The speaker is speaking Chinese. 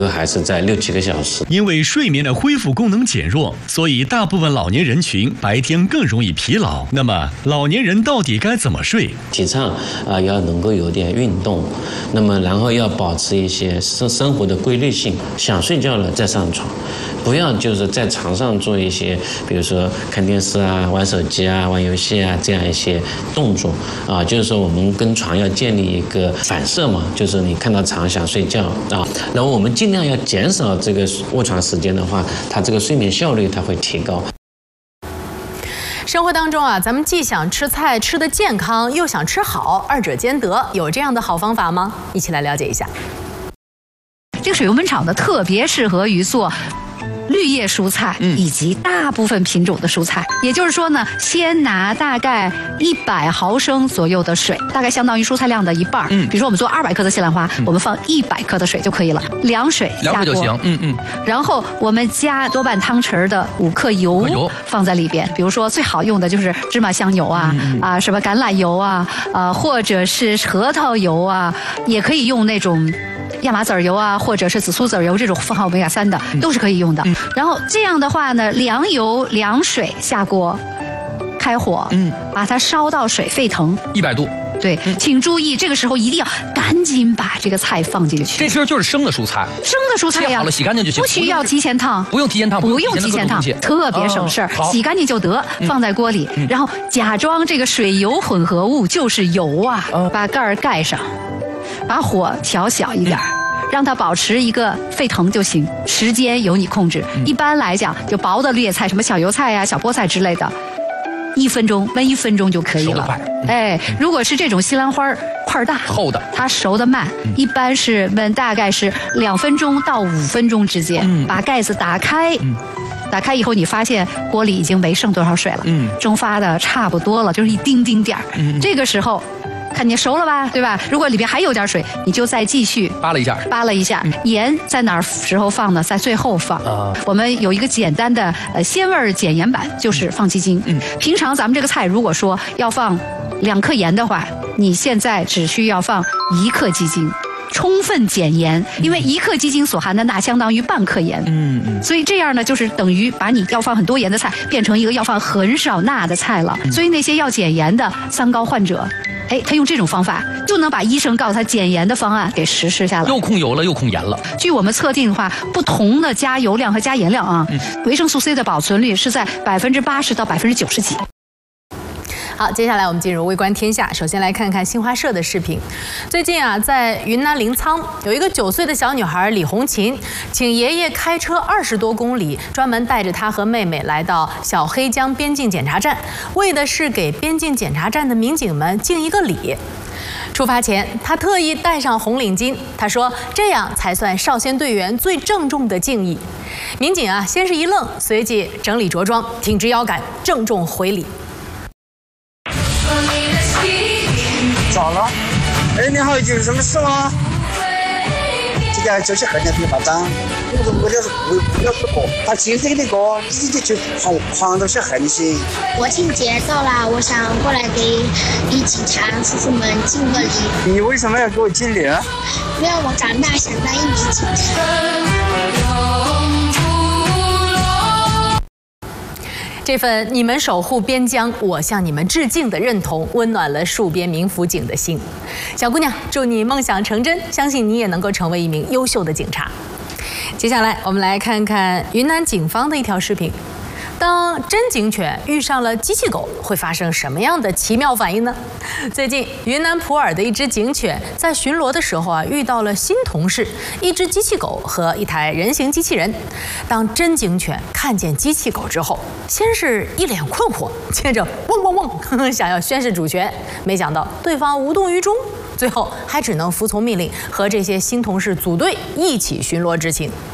还是在6、7个小时。 因为睡眠的恢复功能减弱，所以大部分老年人群白天更容易疲劳。那么，老年人到底该怎么睡？ 提倡要能够有点运动，那么然后要保持一些生活的规律性，想睡觉了再上床。不要就是在床上做一些，比如说看电视啊、玩手机啊、玩游戏啊这样一些动作啊，就是说我们跟床要建立一个反射嘛，就是你看到床想睡觉啊，然后我们尽量要减少这个卧床时间的话，它这个睡眠效率它会提高。 生活当中啊，咱们既想吃菜吃得健康，又想吃好，二者兼得，有这样的好方法吗？一起来了解一下。 这个水油焖炒呢，特别适合于做绿叶蔬菜以及大部分品种的蔬菜。也就是说呢，先拿大概100毫升左右的水，大概相当于蔬菜量的1半。比如说我们做200克的西兰花，我们放100克的水就可以了，凉水下锅就行。 然后我们加多半汤匙的5克油放在里边。比如说最好用的就是芝麻香油啊，什么橄榄油啊，或者是核桃油啊，也可以用那种亚麻籽油啊，或者是紫苏籽油这种富含欧米伽3的，都是可以用的。然后这样的话呢，凉油凉水下锅，开火，把它烧到水沸腾 ，100度。 对，请注意，这个时候一定要赶紧把这个菜放进去。 这时候就是生的蔬菜， 生的蔬菜呀， 切好了洗干净就行， 不需要提前烫， 不用提前烫， 不用提前烫，特别省事儿，洗干净就得，放在锅里，然后假装这个水油混合物就是油啊，把盖儿盖上，把火调小一点。让它保持一个沸腾就行，时间由你控制。一般来讲，就薄的绿叶菜，什么小油菜呀、小菠菜之类的，1分钟焖1分钟就可以了。如果是这种西兰花块大厚的， 它熟得慢，一般是焖大概是2分钟到5分钟之间。把盖子打开。打开以后，你发现锅里已经没剩多少水了，蒸发的差不多了，就是一丁丁点儿。这个时候。看你熟了吧，对吧？如果里边还有点水，你就再继续扒拉一下。 盐在哪儿时候放呢？在最后放。我们有一个简单的鲜味减盐版，就是放鸡精。平常咱们这个菜如果说要放2克盐的话，你现在只需要放1克鸡精。充分减盐，因为1克鸡精所含的钠相当于半克盐。所以这样呢，就是等于把你要放很多盐的菜变成一个要放很少钠的菜了。所以那些要减盐的三高患者，他用这种方法就能把医生告诉他减盐的方案给实施下来， 又控油了又控盐了。 据我们测定的话，不同的加油量和加盐量啊，维生素 C 的保存率是在80%到90%几。 好，接下来我们进入微观天下。首先来看看新华社的视频。最近啊，在云南临沧有一个9岁的小女孩李红琴，请爷爷开车20多公里，专门带着她和妹妹来到小黑江边境检查站，为的是给边境检查站的民警们敬一个礼。出发前，他特意戴上红领巾。他说，这样才算少先队员最郑重的敬意。民警啊，先是一愣，随即整理着装，挺直腰杆，郑重回礼。 咋了？你好，有什么事吗？这个就是很难发展。我就是过，他亲生的哥，自己去黄都是横心。 国庆节到了，我想过来给一起茶叔叔们敬个礼。 你为什么要给我敬礼啊？ 因为我长大想当一名警察。 这份你们守护边疆，我向你们致敬的认同，温暖了戍边民辅警的心。小姑娘，祝你梦想成真，相信你也能够成为一名优秀的警察。接下来，我们来看看云南警方的一条视频。当真警犬遇上了机器狗，会发生什么样的奇妙反应呢？最近，云南普洱的一只警犬在巡逻的时候啊，遇到了新同事，一只机器狗和一台人形机器人。当真警犬看见机器狗之后，先是一脸困惑，接着汪汪汪，想要宣示主权，没想到对方无动于衷。最后还只能服从命令，和这些新同事组队一起巡逻执勤。